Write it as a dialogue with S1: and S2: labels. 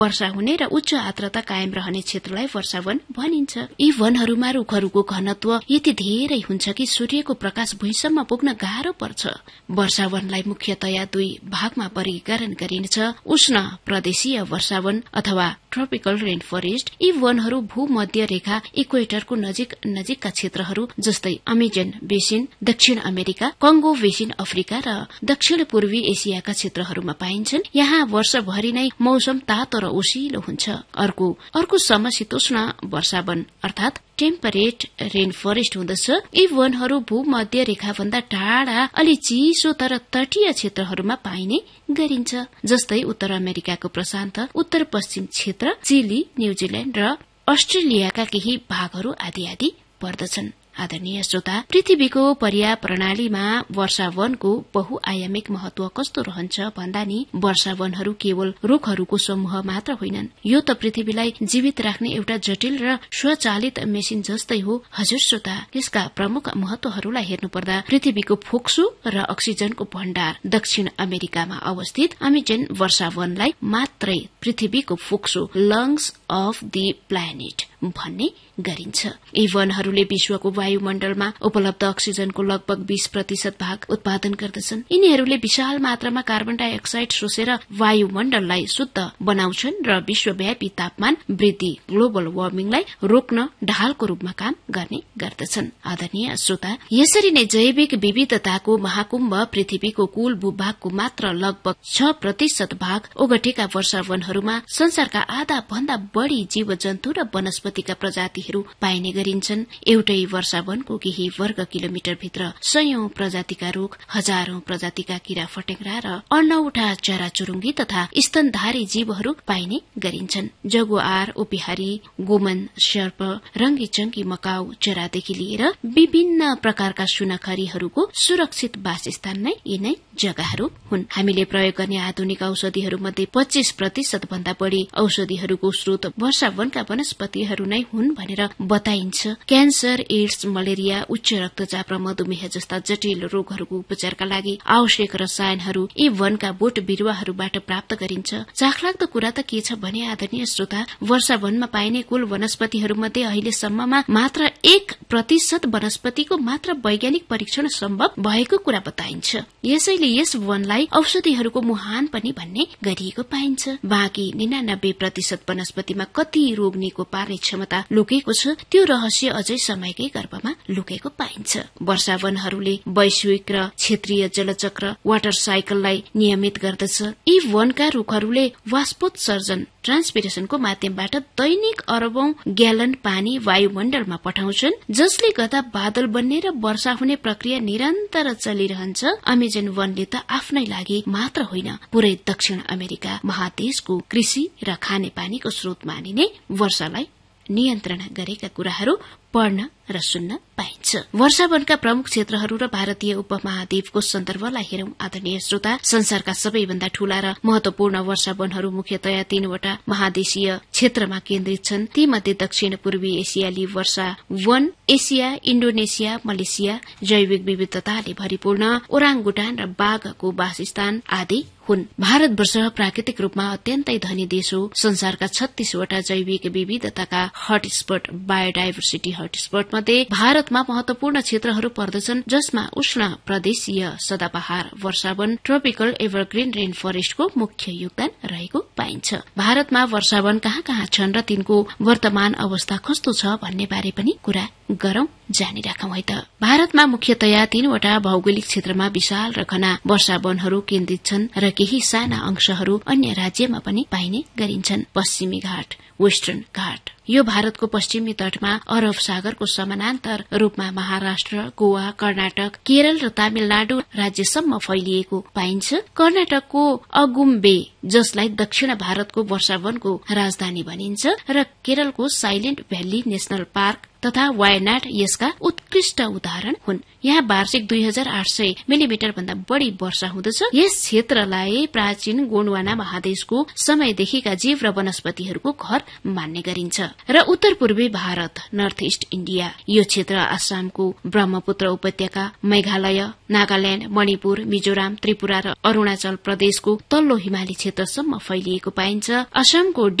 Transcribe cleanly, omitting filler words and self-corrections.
S1: वर्षा हुने र उच्च आर्द्रता कायम रहने क्षेत्रलाई वर्षावन भनिन्छ। यी वनहरूमा रुखहरूको घनत्व यति धेरै हुन्छ कि सूर्यको प्रकाश भुइँसम्म पुग्न गाह्रो पर्छ। वर्षावनलाई मुख्यतया 2 भागमा वर्गीकरण गरिन्छ, उष्ण प्रदेशीय वर्षावन अथवा ट्रोपिकल रेन फरेस्ट। यी वनहरू भूमध्य रेखा इक्वेटरको नजिकका क्षेत्रहरू जस्तै अमेजन बेसिन, दक्षिण अमेरिका, कंगो बेसिन अफ्रिका र दक्षिण पूर्वी एसियाका क्षेत्रहरूमा पाइन्छन्। यहाँ वर्षभरि नै मौसम तातो र ओसिलो हुन्छ। अर्को समशीतोष्ण वर्षावन अर्थात टेम्परेट रेन फरेस्ट हुँदछ। यी वनहरू भूमध्य रेखाभन्दा टाढा अलि चिसो तर तटीय क्षेत्रहरूमा पाइने गरिन्छ, जस्तै उत्तर अमेरिकाको प्रशान्त उत्तर पश्चिम क्षेत्र, चिली, न्यूजील्याण्ड र अस्ट्रेलियाका केही भागहरू आदि पर्दछन्। आदरणीय श्रोता, पृथ्वीको पर्या प्रणालीमा वर्षावनको बहुआयामिक महत्व कस्तो रहन्छ भन्दा नि वर्षावनहरू केवल रुखहरूको समूह मात्र होइनन्, यो त पृथ्वीलाई जीवित राख्ने एउटा जटिल र स्वचालित मेसिन जस्तै हो। हजुर श्रोता, यसका प्रमुख महत्वहरूलाई हेर्नुपर्दा पृथ्वीको फोक्सो र अक्सिजनको भण्डार दक्षिण अमेरिकामा अवस्थित अमेजन वर्षावनलाई मात्रै पृथ्वीको फोक्सो लंग्स अफ द प्लानेट भन्ने गरिन्छ। यी वनहरूले विश्वको वायुमण्डलमा उपलब्ध अक्सिजनको लगभग 20% भाग उत्पादन गर्दछन्। यिनीहरूले विशाल मात्रामा कार्बन डाइअक्साइड सोसेर वायुमण्डललाई शुद्ध बनाउँछन् र विश्वव्यापी तापमान वृद्धि ग्लोबल वार्मिङलाई रोक्न ढालको रूपमा काम गर्ने गर्दछन्। आदरणीय श्रोता, यसरी नै जैविक विविधताको महाकुम्भ पृथ्वीको कुल भूभागको मात्र लगभग 6% भाग ओगटेका वर्षावनहरूमा संसारका आधा भन्दा बढ़ी जीव जन्तु र वनस्पतिका प्रजातिहरू पाइने गरिन्छन्। एउटै वर्षावनको केही वर्ग किलोमिटर भित्र सयौं प्रजातिका रूख, हजारौं प्रजातिका किरा फटेङ्ग्रा र अनौठा चराचुरुङ्गी तथा स्तनधारी जीवहरू पाइने गरिन्छन्। जगुआर, ओपिहारी, गोमन सर्प, रंगी चंकी मकाउ चरादेखि लिएर विभिन्न प्रकारका सुनखरीहरूको सुरक्षित वासस्थान नै यिनै जग्गाहरू हुन्। हामीले प्रयोग गर्ने आधुनिक औषधिहरूमध्ये 25% भन्दा बढ़ी औषधिहरूको स्रोत वर्षावनका वनस्पतिहरू नै हुन् भनेर बताइन्छ। क्यान्सर, एड्स, मलेरिया, उच्च रक्तचाप र मधुमेह जस्ता जटिल रोगहरूको उपचारका लागि आवश्यक रसायनहरू यी वनका बोट बिरूवाहरूबाट प्राप्त गरिन्छ। चाखलाग्दो कुरा त के छ भने आदरणीय श्रोता, वर्षावनमा पाइने कुल वनस्पतिहरूमध्ये अहिलेसम्ममा मात्र 1% वनस्पतिको मात्र वैज्ञानिक परीक्षण सम्भव भएको कुरा बताइन्छ। यसैले यस वनलाई औषधिहरूको मुहान पनि भन्ने गरिएको पाइन्छ। बाँकी 99% वनस्पतिमा कति रोग निको पार्ने क्षमता लुकेको छ त्यो रहस्य अझै समयकै गर्भमा लुकेको पाइन्छ। वर्षावनहरूले वैश्विक र क्षेत्रीय जलचक्र वाटर साइकललाई नियमित गर्दछ। यी वनका रुखहरूले वाष्पोत्सर्जन ट्रान्सपिरेशनको माध्यमबाट दैनिक अरबौं ग्यालन पानी वायुमण्डलमा पठाउँछन्, जसले गर्दा बादल बन्ने र वर्षा हुने प्रक्रिया निरन्तर चलिरहन्छ। अमेजन वनले त आफ्नै लागि मात्र होइन, पूरै दक्षिण अमेरिका महादेशको कृषि र खानेपानीको स्रोत मानिने वर्षालाई नियन्त्रण गरेका कुराहरू पढ्न र सुन्न पाइन्छ। वर्षावनका प्रमुख क्षेत्रहरू र भारतीय उपमहाद्वीपको सन्दर्भलाई हेरौं। आदरणीय श्रोता, संसारका सबैभन्दा ठूला र महत्वपूर्ण वर्षावनहरू मुख्यतया 3 वटा महादेशीय क्षेत्रमा केन्द्रित छन्। तीमध्ये दक्षिण पूर्वी एसियाली वर्षावन एसिया, इण्डोनेसिया, मलेसिया जैविक विविधताले भरिपूर्ण ओराङगुटान र बाघको वासस्थान आदि हुन्। भारतवर्ष प्राकृतिक रूपमा अत्यन्तै धनी देश हो। संसारका 36 वटा जैविक विविधताका हटस्पट बायोडाइभर्सिटी हटस्पट मध्ये भारतमा महत्वपूर्ण क्षेत्रहरू पर्दछन्, जसमा उष्ण प्रदेशीय सदाबहार वर्षावन ट्रोपिकल एभरग्रीन रेन फरेस्टको मुख्य योगदान रहेको पाइन्छ। भारतमा वर्षावन कहाँ कहाँ छन् र तिनको वर्तमान अवस्था कस्तो छ भन्ने बारे पनि कुरा गरौं, जानिराखौं है त। भारतमा मुख्यतया 3 वटा भौगोलिक क्षेत्रमा विशाल र घना वर्षावनहरू केन्द्रित छन् र केही साना अंशहरू अन्य राज्यमा पनि पाइने गरिन्छन्। पश्चिमी घाट, वेस्टर्न घाट यो भारतको पश्चिमी तटमा अरब सागरको समानान्तर रूपमा महाराष्ट्र, गोवा, कर्नाटक, केरल र तमिलनाडु राज्यसम्म फैलिएको पाइन्छ। कर्नाटकको अगुम्बे, जसलाई दक्षिण भारतको वर्षावनको राजधानी भनिन्छ, र केरलको साइलेन्ट भ्याली नेशनल पार्क तथा वायनाड यसका उत्कृष्ट उदाहरण हुन्। यहाँ वार्षिक 2800 मिलिमिटर भन्दा बढ़ी वर्षा हुँदछ। यस क्षेत्रलाई प्राचीन गोन्डवाना महादेशको समयदेखिका जीव र वनस्पतिहरूको घर मान्ने गरिन्छ। र उत्तर पूर्वी भारत, नर्थ इस्ट इण्डिया, यो क्षेत्र आसामको ब्रह्मपुत्र उपत्यका, मेघालय, नागाल्याण्ड, मणिपुर, मिजोराम, त्रिपुरा र अरूणाचल प्रदेशको तल्लो हिमाली क्षेत्रसम्म फैलिएको पाइन्छ। असमको